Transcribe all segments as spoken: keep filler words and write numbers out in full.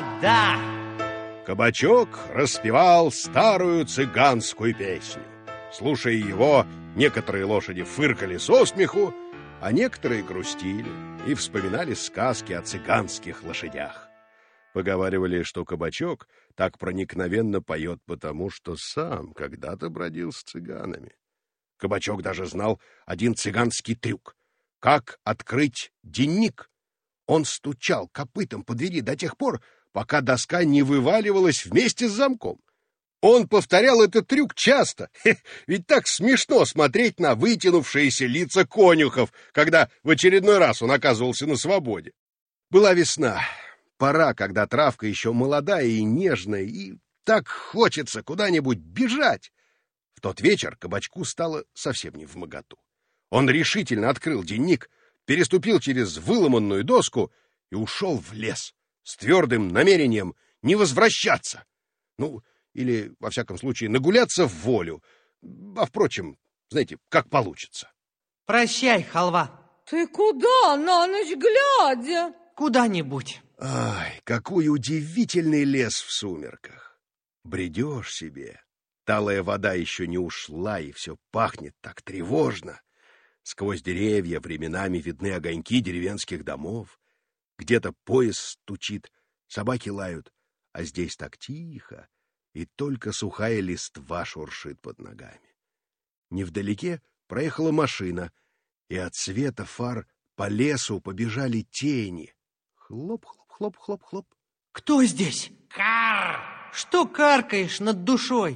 да. Кабачок распевал старую цыганскую песню. Слушая его, некоторые лошади фыркали со смеху, а некоторые грустили и вспоминали сказки о цыганских лошадях. Поговаривали, что Кабачок так проникновенно поет потому, что сам когда-то бродил с цыганами. Кабачок даже знал один цыганский трюк — как открыть денник. Он стучал копытом по двери до тех пор, пока доска не вываливалась вместе с замком. Он повторял этот трюк часто, ведь так смешно смотреть на вытянувшиеся лица конюхов, когда в очередной раз он оказывался на свободе. Была весна, пора, когда травка еще молодая и нежная, и так хочется куда-нибудь бежать. В тот вечер Кабачку стало совсем невмоготу. Он решительно открыл денник, переступил через выломанную доску и ушел в лес с твердым намерением не возвращаться. Ну, или, во всяком случае, нагуляться в волю. А, впрочем, знаете, как получится. Прощай, халва. Ты куда на ночь глядя? Куда-нибудь. Ай, какой удивительный лес в сумерках. Бредешь себе, талая вода еще не ушла, и все пахнет так тревожно. Сквозь деревья временами видны огоньки деревенских домов. Где-то поезд стучит, собаки лают, а здесь так тихо, и только сухая листва шуршит под ногами. Невдалеке проехала машина, и от света фар по лесу побежали тени. Хлоп-хлоп-хлоп-хлоп-хлоп. Кто здесь? Кар! Что каркаешь над душой?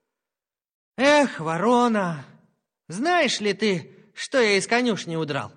Эх, ворона, знаешь ли ты, что я из конюшни удрал?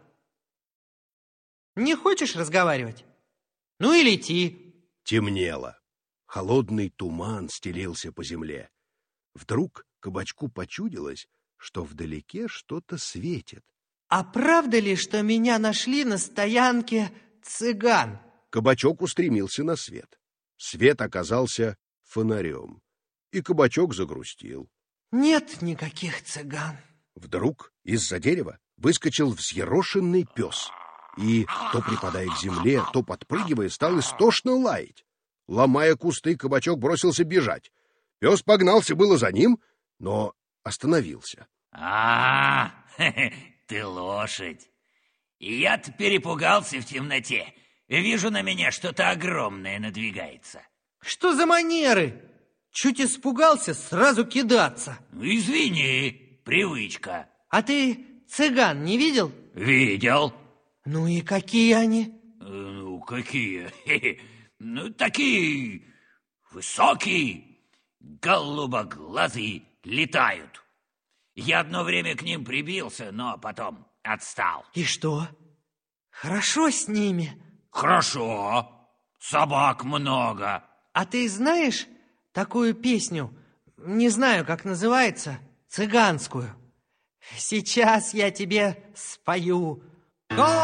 Не хочешь разговаривать? Ну и лети. Темнело. Холодный туман стелился по земле. Вдруг Кабачку почудилось, что вдалеке что-то светит. А правда ли, что меня нашли на стоянке цыган? Кабачок устремился на свет. Свет оказался фонарем, и Кабачок загрустил. Нет никаких цыган. Вдруг из-за дерева выскочил взъерошенный пес и, то припадая к земле, то подпрыгивая, стал истошно лаять. Ломая кусты, Кабачок бросился бежать. Пес погнался было за ним, но остановился. А, ты лошадь. И я-то перепугался в темноте. Вижу, на меня что-то огромное надвигается. Что за манеры? Чуть испугался, сразу кидаться. Извини, привычка. А ты цыган не видел? Видел. Ну и какие они? Ну, какие? Ну, такие высокие, голубоглазые, летают. Я одно время к ним прибился, но потом отстал. И что? Хорошо с ними? Хорошо. Собак много. А ты знаешь такую песню, не знаю, как называется, цыганскую? Сейчас я тебе спою.